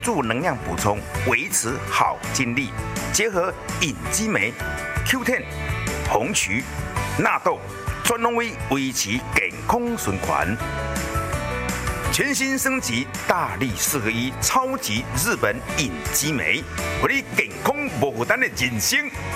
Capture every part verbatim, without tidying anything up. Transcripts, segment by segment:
助能量补充，维持好精力。结合隐肌酶、Q 十、红曲、纳豆，专拢为维持健康循环。全新升级大力四合一超级日本隐肌酶，给你健康无负担的人生。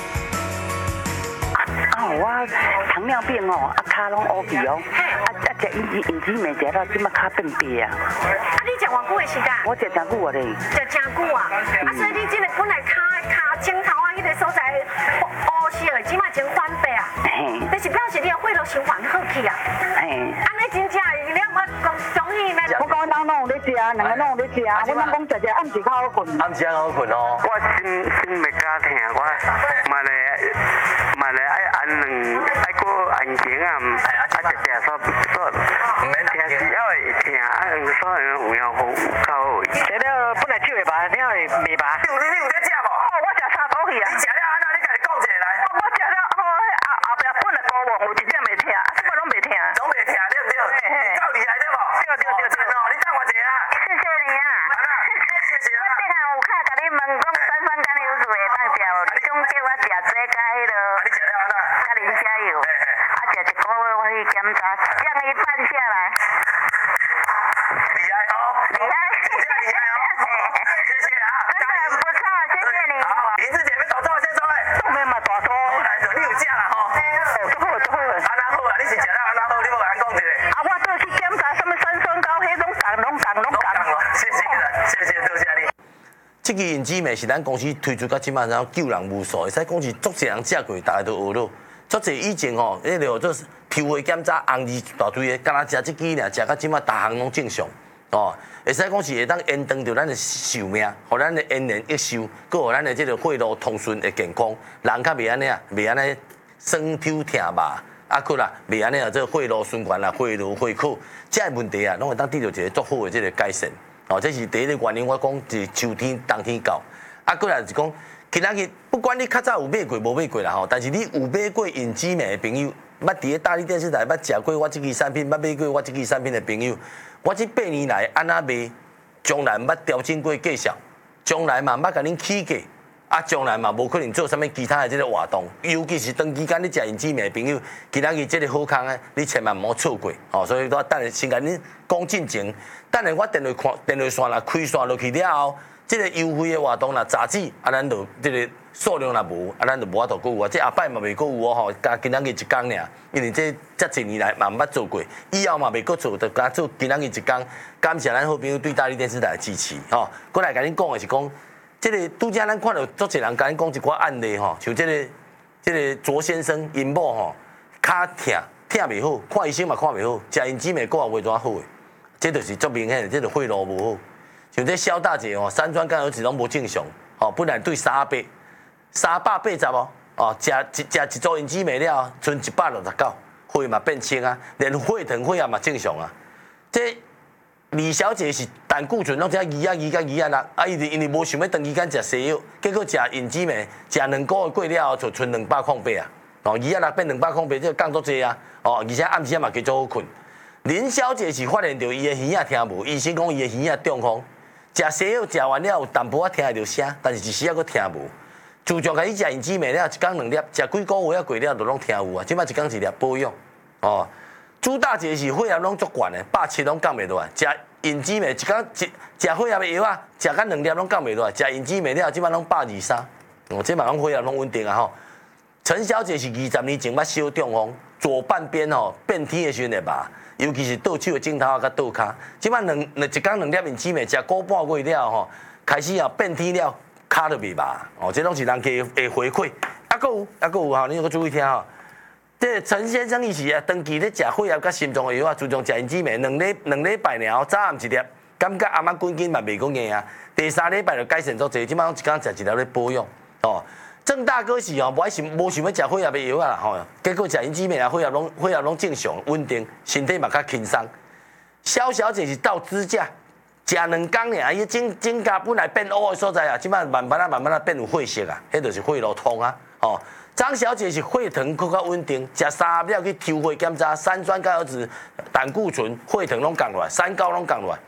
啊，我糖尿病哦，啊脚拢乌皮哦，啊啊食隐肌隐肌酶食到即马脚变白啊。 啊，你食偌久的时间？ 我食真久啊咧。 食真久啊！啊，所以你这个本来脚脚前头啊，迄个所在乌色的，即马真翻白啊。嘿。但是表示你的血液循环好去啊。嘿。安尼真正的，了我讲中医呢。 我讲咱拢有咧食，两个拢有咧食，我拢讲食食暗时较好困。 暗时好困哦。 我心心袂加疼，我嘛来嘛来爱安两爱过安静啊，啊食食煞煞，唔免听是要会疼，啊所以有样好较好。 食了本来手会麻，了会袂麻。 你有你有在食无？ 哦，我食三股去啊。 你食了安怎？你家己讲一下来。 我食了好，后后壁本来高无，有一点袂疼，啊，即摆拢袂疼。 拢袂疼对不对？够厉害对无？ 对对对对。 哦，你等我一下啊。 谢谢你啊。 谢谢啊。 我顶下有卡甲你问讲酸酸甘油水会当食无？你讲叫我食这甲迄落。 啊，你食了安怎？ 甲磷虾油。啊，食一个月我去检查，降一半下来。 厉害哦。 厉害。 真正厉害哦。谢谢啊。 真的很不错，谢谢你。 好，林志姐要大错先做诶。 都没嘛大错。 好难做，你有食啦吼。 哦，都好都好。 安那好啊，你是食了安那好，你无甲咱讲一下。 啊，我倒去检查什么酸酸高，迄拢共拢共拢共。 谢谢啦，谢谢多谢你。 这个隐肌酶是咱公司推出到即马，然后救人无数，会使讲是足侪人食过，大家都学到。足侪以前吼，迄个做抽血检查红字一大堆的，敢若食即支尔，食到即马逐项拢正常。哦，会使讲是会当延长着咱的寿命，互咱的延年益寿，佮互咱的这个血路通顺的健康，人较袂安尼啊，袂安尼酸抽疼麻，啊佮啦，袂安尼啊，这个血路循环啦，血流血口，这个问题啊，拢会当得到一个足好的这个改善。哦，这是第一个原因，我讲是秋天、冬天到，啊过来是讲，今仔日不管你较早有买过无买过啦吼，但是你有买过隐肌酶的朋友，捌伫咧大力电视台捌食过我这支产品，捌买过我这支产品的朋友，我这八年来安那卖，将来捌调整过计数，将来嘛捌甲恁起价，啊将来嘛无可能做啥物其他的这个活动，尤其是长期间你食隐肌酶的朋友，今仔日这个好康啊，你千万毋好错过，哦，所以我等下先甲恁讲进前。等下我电话看电话线啦开线落去了后，这个优惠的活动啦，杂志啊，咱就这个数量啦无，啊，咱就无法度购有啊。这下摆嘛未购有哦吼，加今仔日一天尔，因为这这几年来嘛毋捌做过，以后嘛未搁做，就加做今仔日一天。感谢咱好朋友对大力电视台的支持吼。过来甲恁讲的是讲，这个拄则咱看到足侪人甲恁讲一寡案例吼，像这个这个卓先生因某吼，骹疼疼袂好，看医生嘛看袂好，食隐肌酶个也袂怎好诶。这就是足明显的，这个血路无好。像这肖大姐哦，三酸甘油酯拢无正常，哦，本来对三百三百八十哦，哦，食一食一组隐肌酶了，剩一百六十九，血嘛变清啊，连血糖血压嘛正常啊。这李小姐是胆固醇拢只二啊二甲二啊六，啊，伊因为无想要长时间食西药，结果食隐肌酶，食两个月过了后就剩两百空八啊，哦，二啊六变两百空八，这个降足济啊，哦，而且暗时嘛加足好困。林小姐是发现到伊的耳仔听无，医生讲伊的耳仔中风，食西药食完了有淡薄仔听会到声，但是一时仔佫听无。自从开始食隐肌酶了，一工两粒，食几个月啊过了就拢听有啊，即摆一工一粒保养。哦，朱大姐是血压拢足悬的，百七拢降袂落来，食隐肌酶一工一食血压的药啊，食到两粒拢降袂落来，食隐肌酶了即摆拢百二三，哦，即摆拢血压拢稳定啊吼。陈小姐是二十年前捌小中风，左半边吼变天的时阵会麻。尤其是倒手的镜头啊，甲倒骹，即摆两两一工两粒隐肌酶，食个半月了吼，开始啊变天了，骹就袂麻，哦，这拢是人家的回馈。啊，佫有，啊，佫有吼，你要注意听吼。这陈先生伊是啊，长期咧食血压甲心脏的药啊，自从食隐肌酶，两礼两礼拜了，早暗一粒，感觉阿妈滚紧嘛袂讲硬啊。第三礼拜就改善足济，即摆拢一工食一粒咧保养，哦。郑大哥是哦，无爱想无想要食血压的药啊啦吼，结果食隐肌酶啊，血压拢血压拢正常稳定，身体嘛较轻松。肖小姐是到支架，食两工尔，伊指指甲本来变乌的所在啊，即摆慢慢啊慢慢啊变有血色啊，迄就是血路通啊。哦，张小姐是血糖更较稳定，食三粒去抽血检查，三酸甘油酯、胆固醇、血糖拢降落来，三高拢降落来。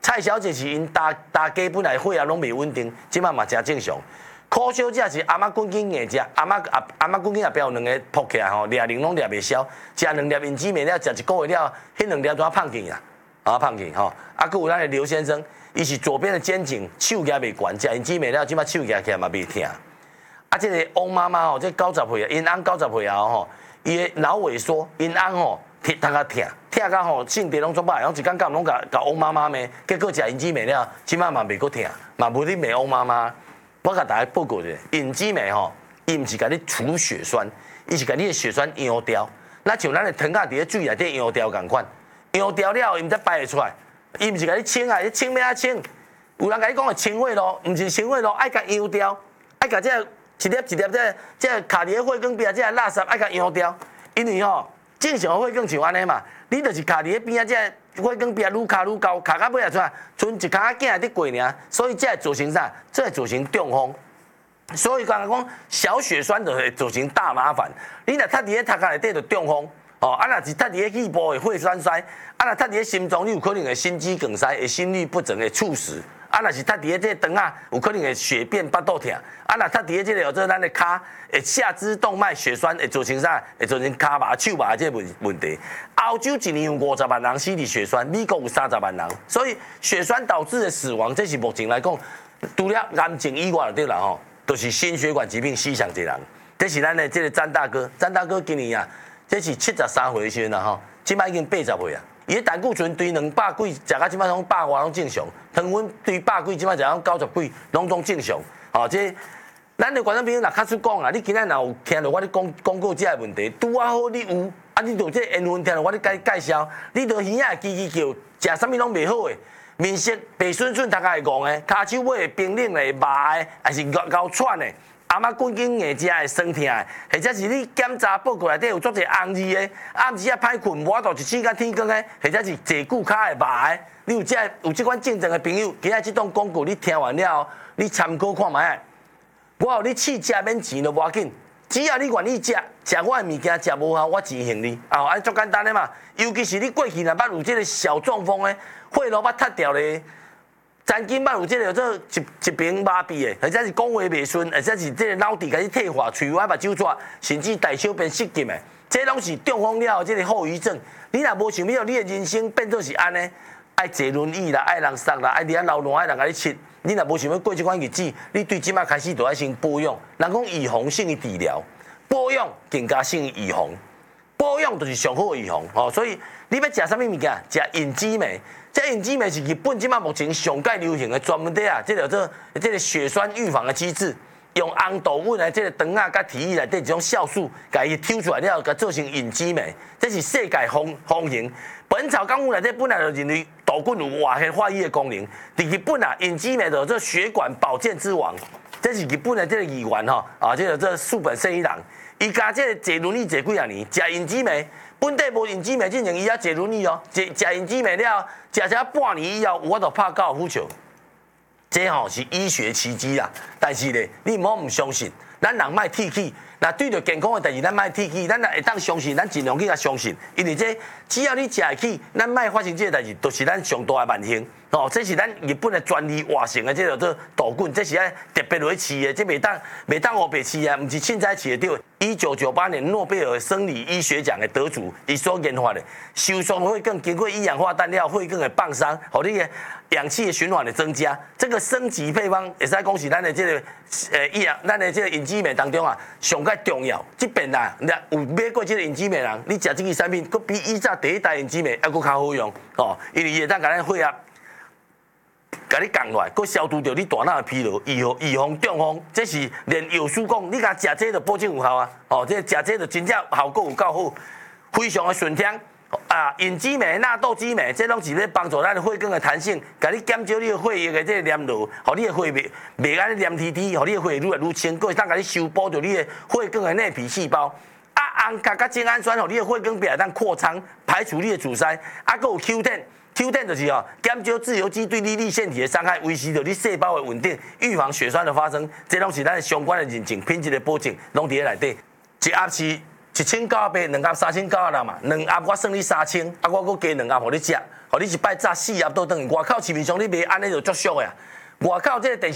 蔡小姐是因大大家本来血压拢袂稳定，即摆嘛真正常。苦小姐是阿嬷滚紧硬食，阿嬷阿阿嬷滚紧后壁有两个扑起来吼，掠零拢掠袂消，食两粒银枝梅了，食一个月了，迄两粒怎啊胖去啊？啊胖去吼！啊，佮有咱的刘先生，伊是左边的肩颈手举袂悬，食银枝梅了，即摆手举起来嘛袂疼。啊，这个翁妈妈吼，这九十岁啊，因翁九十岁啊吼，伊的脑萎缩，因翁吼疼疼啊疼，疼到吼性地拢做歹，拢一感觉拢甲甲翁妈妈骂，结果食银枝梅了，即摆嘛袂阁疼，嘛无你骂翁妈妈。我甲大家报告者，银枝梅吼，伊毋是甲你除血栓，伊是甲你的血栓溶掉。那像咱的糖仔伫咧水内底溶掉共款，溶掉了伊毋则排会出来，伊毋是甲你清啊，你清要安清？有人甲你讲的清血咯，毋是清血咯，爱甲溶掉，爱甲这一粒一粒这这卡伫咧血管边啊，这垃圾爱甲溶掉，因为吼正常的血管像安尼嘛，你就是卡伫咧边啊这。血管边愈卡愈高，卡到尾啊出来，剩一卡仔囝伫过尔，所以这会造成啥？这会造成中风。所以刚才讲小血栓就会造成大麻烦。你若塌伫咧头壳内底就中风，哦，啊若是塌伫咧肺部会血栓塞，啊若塌伫咧心脏，你有可能会心肌梗塞、会心律不整、会猝死。啊若是塌伫咧这肠啊，有可能会血便巴肚疼。啊若塌伫咧这个有做咱的骹，会下肢动脉血栓，会造成啥？会造成骹麻、手麻这问问题。澳洲一年有五十万人死伫血栓，美国有三十万人，所以血栓导致的死亡，这是目前来讲，除了癌症以外就对啦吼，都、就是心血管疾病死上侪人。这是咱的这个詹大哥，詹大哥今年啊，这是七十三岁的时阵啦吼，即摆已经八十岁啊。伊的胆固醇对两百几，食到即摆拢百外拢正常，糖分对百几，即摆食到九十几，拢总正常。哦，这咱的观众朋友若较出讲啊，你今仔若有听到我咧讲讲过这个问题，拄啊好你有。啊！你就这缘分听了，我咧介介绍，你就耳仔叽叽叫，食啥物拢袂好诶，面色白顺顺，头壳会戆诶，骹手尾会冰冷诶，麻诶，还是咬咬喘诶，阿妈滚紧硬食会酸疼诶，或者是你检查报告内底有足侪红字诶，暗时啊歹困，无法度一醒到天光诶，或者是坐久骹会麻诶，你有这有这款症状诶朋友，今仔这档广告你听完了后，你参考看卖。我有你试食免钱都无要紧。只要你愿意食，食我的物件食无效，我钱还你。啊，安足简单的嘛。尤其是你过去若捌有这个小中风的，血路捌塌掉的，曾经捌有这个做一一边麻痹的，或者是讲话袂顺，或者是这个脑底开始退化，喙歪目睭蛇，甚至大小便失禁的，这拢是中风了后这个后遗症。你若无想要你的人生变做是安尼，爱坐轮椅啦，爱人杀啦，爱伫遐流浪，爱人甲你切。你若无想要过这款日子，你对即马开始就要先保养。人讲预防胜于治疗，保养更加胜于预防。保养就是上好的预防，吼、哦。所以你要食啥物物件？食银枝梅。这银枝梅是日本即马目前上界流行的专门的啊，这叫做这个血栓预防的机制，用红豆粉的这个糖啊、甲体液内底一种酵素，甲伊抽出来了，甲做成银枝梅。这是世界风风行。本草纲目内底本来就认为豆棍有化学化瘀的功能，伫日本啊，银枝梅就做血管保健之王，这是日本的这个议员吼啊，这个这树本胜一郎，伊家这个坐轮椅坐几啊年，食银枝梅，本地无银枝梅进前伊也坐轮椅哦，食食银枝梅了，食食半年以后，有法度拍高尔夫球，这吼是医学奇迹啦。但是咧，你唔好唔相信，咱人莫铁气。那对着健康的代志，咱莫铁气，咱若会当相信，咱尽量去甲相信，因为这只要你食会起，咱莫发生这个代志，都、就是咱上大的万幸。哦，这是咱日本的专利活成的，这叫做豆棍，这是爱特别落去饲的，这袂当袂当黑白饲啊，唔是凊彩饲的对。一九九八年诺贝尔生理医学奖的得主，伊所研发的收缩血管，经过一氧化氮了，血管的放松，互你的氧气的循环的增加。这个升级配方，会使讲是咱的这个呃一氧，咱的这个银枝梅当中啊，上介重要。这边啊，有买过这个银枝梅人，你食这个产品，佫比以早第一代银枝梅还佫较好用哦，因为伊会当甲咱血压。甲你降落来，佮消除掉你大脑的疲劳，预防预防中风，这是连药师讲，你甲食这就保证有效啊！哦，这食这就真正效果有够好，非常的顺听啊！银枝梅、纳豆枝梅，这拢是咧帮助咱的血管的弹性，甲你减少你的血液的这个粘度，互你的血袂袂安尼黏滴滴，互你的血愈来愈清，佮会当甲你修补掉你的血管的内皮细胞。啊，红甲甲精氨酸，互你的血管壁当扩张，排除你的阻塞，啊，佮有 Q 十。Q 十 就是哦，减少自由基对你粒腺体的伤害，维持着你细胞的稳定，预防血栓的发生，这拢是咱相关的认证、品质的保证，拢伫咧内底。一盒是一千九百两盒三千九啦嘛，两盒我算你三千，啊我搁加两盒互你食，互你一摆炸四盒倒转去。外口市面上你卖安尼就足俗的啊！外口这个电视。